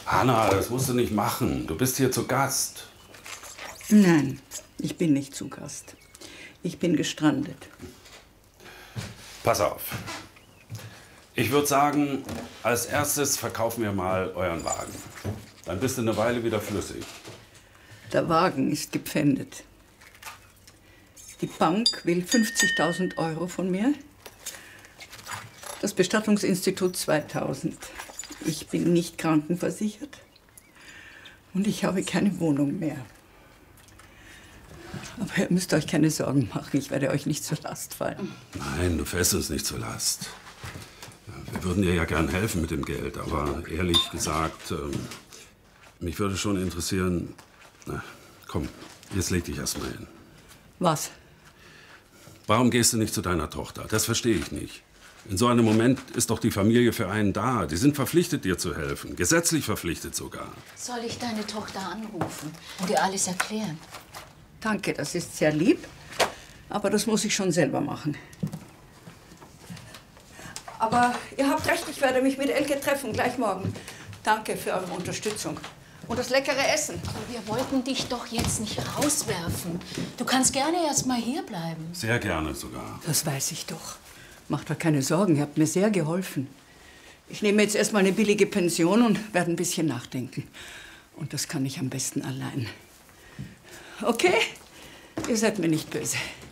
Hanna, das musst du nicht machen. Du bist hier zu Gast. Nein, ich bin nicht zu Gast. Ich bin gestrandet. Pass auf. Ich würde sagen, als erstes verkaufen wir mal euren Wagen. Dann bist du eine Weile wieder flüssig. Der Wagen ist gepfändet. Die Bank will 50.000 Euro von mir. Das Bestattungsinstitut 2.000. Ich bin nicht krankenversichert. Und ich habe keine Wohnung mehr. Aber ihr müsst euch keine Sorgen machen. Ich werde euch nicht zur Last fallen. Nein, du fällst uns nicht zur Last. Wir würden dir ja gern helfen mit dem Geld. Aber ehrlich gesagt, mich würde schon interessieren... Na, komm, jetzt leg dich erst mal hin. Was? Warum gehst du nicht zu deiner Tochter? Das verstehe ich nicht. In so einem Moment ist doch die Familie für einen da. Die sind verpflichtet, dir zu helfen. Gesetzlich verpflichtet sogar. Soll ich deine Tochter anrufen und dir alles erklären? Danke, das ist sehr lieb. Aber das muss ich schon selber machen. Aber ihr habt recht, ich werde mich mit Elke treffen, gleich morgen. Danke für eure Unterstützung. Und das leckere Essen. Aber wir wollten dich doch jetzt nicht rauswerfen. Du kannst gerne erst mal hier bleiben. Sehr gerne sogar. Das weiß ich doch. Macht euch keine Sorgen, ihr habt mir sehr geholfen. Ich nehme jetzt erstmal eine billige Pension und werde ein bisschen nachdenken. Und das kann ich am besten allein. Okay? Ihr seid mir nicht böse.